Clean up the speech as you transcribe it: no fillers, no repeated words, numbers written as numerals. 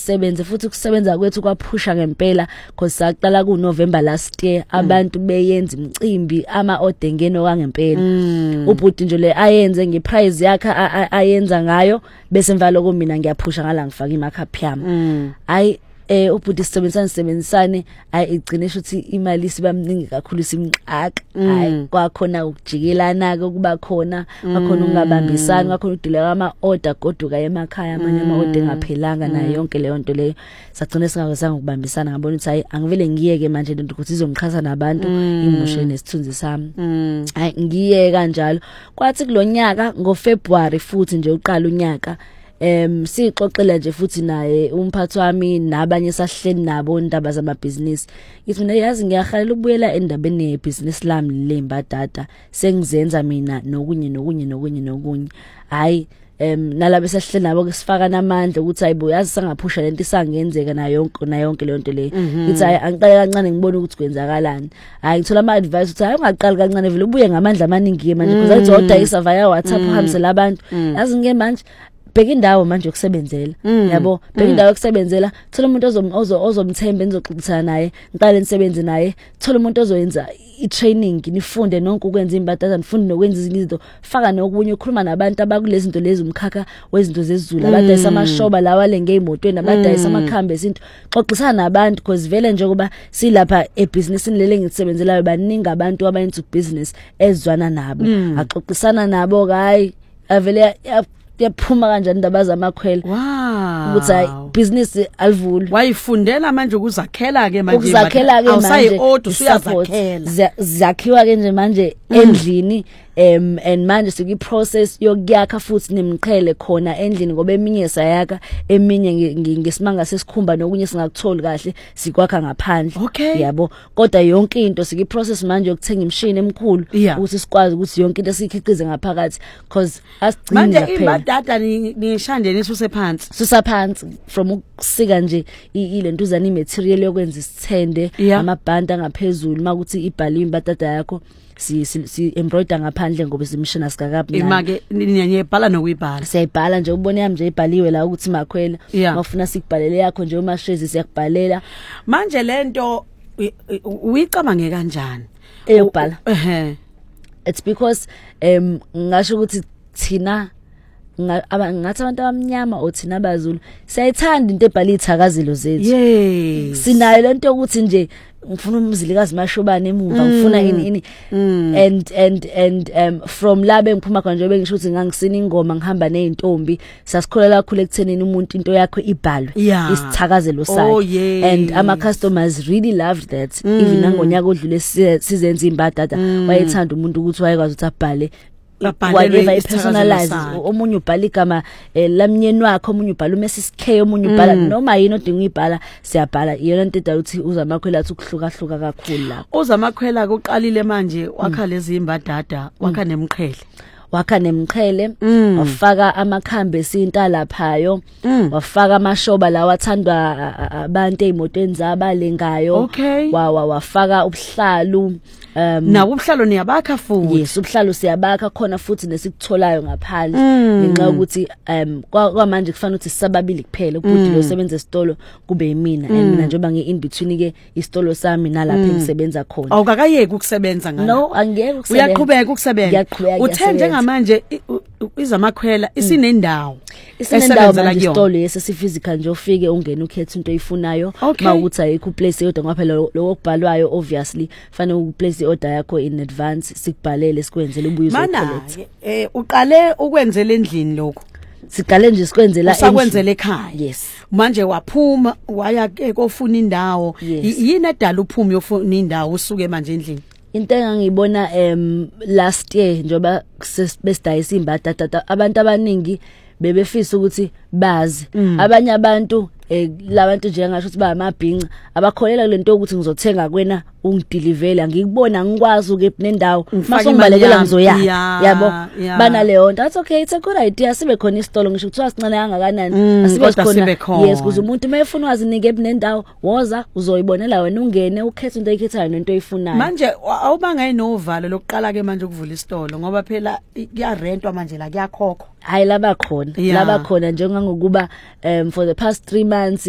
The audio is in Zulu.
sisebenze futhi ukusebenza kwethu kwaphusha ngempela because saqala ku November last year abantu beyenza imicimbi ama-odengeno kangempela ubhuti nje le ayenze ngeprice yakhe ayenza ngayo bese mvalo kumina ngiyaphusha ngala ngifaka imakeup yami hayi ubhuti sisebenzisane igcine ukuthi imali sibamningi kakhulu simxaka hayi kwakhona ukujikelana ke kuba khona kwakhona ungabambisani kwakhona udileka ama-order goduka emakhaya amanye ama-order engaphelanga nayo yonke leyo nto leyo sagcina singakwazi ukubambisana ngabona ukuthi hayi angivele ngiyeke manje lento ukuthi izongiqhaza nabantu imoshe nesithunzi sami hayi ngiye kanjalo kwathi kulonyaka ngoFebruary futhi nje uqala unyaka sixoxela nje futhi naye umphathi wami nabanye sahleli nabo indaba zamabhizinisi ngithi mina yazi ngiyahalela ukubuyela endabeni yebusiness lami lembadada sengizenza mina nokunye hayi nalabe sahleli nabo ke sifaka namandla ukuthi hayibo yazi sangaphusha lento isangenzeka na yonke leyo nto leyo ngithi hayi angiqale kancane ngibone ukuthi kwenzakalani hayi ngithola ama advice ukuthi hayi ungaqali kancane vele ubuye ngamandla amaningi ke manje because athi odayisa via WhatsApp uhambisela abantu yazi ngeke manje bheka indawo manje yokusebenzela yabo bheka indawo yokusebenzela thola umuntu ozomthemba enizoxoxisana naye ngiqale nisebenze naye thola umuntu ozoyenza i-training nifunde nonke ukwenza imbadada nifunde nokwenza izinto faka nokunye ukhuluma nabantu abakulezi zinto lezi umkhakha wezinto zezulu abadayisa amashoba lawa lenge emotweni abadayisa amakhambe izinto xoxisana nabantu because vele njengoba silapha ebusinessini lele ngisebenzelayo baningi abantu abayenza business ezwana nabo axoxisana nabo hayi avele yaphuma kanjani indaba zamakhwela ukuthi hayi business alivuli wayifundela manje ukuzakhela ke manje awusayi-order usuyazakhela zakhiwa ke nje manje endlini and manje sikuyi-process yokuyakha futhi nemqhele khona endlini ngoba eminye sayaka eminye ngesimanga sesikhumba nokunye singakutholi kahle sikwakha ngaphandle yabo kodwa yonke into sikuyi-process manje yokuthenga imishini emkhulu ukuthi sikwazi ukuthi yonke into siyikhiqize ngaphakathi because asigcini manje imbadada nishandeni susaphansi from ukusika nje ilentuzana imaterial yokwenza isithende amabhanda ngaphezulu makuthi ibhaliwe imbadada yakho si embroider ngaphandle ngoba simshina sikakabi imake niyayibhala nokuyibhala siyayibhala nje ubone yami nje ibhaliwe la ukuthi makhwela mafuna sikubhalele yakho nje uma shezi siyakubhalela manje lento uyicabange kanjani eyobhala it's because ngasho ukuthi thina ngathi abantu abamnyama othina abazulu siyayithanda into ebhala ithakazelo zethu sinayo lento yokuthi nje ngifuna umzilikazi mashobane emuva ngifuna ini and from labe ngiphuma khona nje bengisho ukuthi ngangisina ingoma ngihamba nezintombi sasikholela kakhulu ekuthenini umuntu into yakho ibhalwe isithakazelo sakhe and ama customers really loved that even nangonyaka odlule sizenza imbadada wayethanda umuntu ukuthi wayekwazi ukuthi abhale whatever i-personalize omunye ubhala igama lamnyeni wakhe omunye ubhala uMrs K omunye ubhala noma yini odinga uyibhala siyabhala iyona into edala ukuthi uzamakhwela athi ukuhlukahluka kakhulu lapho uzamakhwela kuqalile manje wakha lezi imbadada wakha nemqhele wafaka amakhambe esinta laphayo wafaka amashoba lawa athandwa abantu ezimotweni zabalengayo wafaka ubuhlalu nawo ubuhlalo niyabakha futhi yes ubuhlalo siyabakha khona futhi nesikutholayo ngaphandle ngenxa ukuthi kwamanje kufanele ukuthi sisababili kuphela ubhuti lo sebenza esitolo kube yimina and mina njengoba ngi in between ke isitolo sami nalapha engisebenza khona awukakayeki ukusebenza ngala no angeke ukusebenza uyaqhubeka ukusebenza uthe njengamanje izamakhwela isinendawo esebenza isitolo yesiphysical nje ufike ungene ukhethe into oyifunayo mawukuthi ayikho place yodwa ngoba phela lokubhalwayo obviously fanele uplace order yakho in advance sikubhalele sikwenzele ubuye uzocollect uqale ukwenzela endlini lokho siqale nje sikwenzela usakwenzela ekhaya yes manje waphuma waya kofuna indawo yini edala uphuma yofuna indawo usuke manje endlini into engangibona last year njoba besidayisa imbadada abantu abaningi bebefisa ukuthi bazi abanye abantu labantu nje ngasho ukuthi bayamabhinqa abakholela kulento ukuthi ngizothenga kwena ungidilivela ngikubona ngikwazi uke nendawo mase ngibalekela ngizoya yabo bana leyo nto that's okay it's a good idea sibe khona isitolo ngisho kuthiwa sincane kangakanani asibe khona yes kuze umuntu mayefuna wazi nike nendawo woza uzoyibonela wena ungene ukhethe into oyikhethayo nento oyifunayo manje awubanga inovalo lokuqala ke manje ukuvula isitolo ngoba phela kuyarentwa manje la kuyakhokhwa hayi laba khona njengokuba for the past 3 months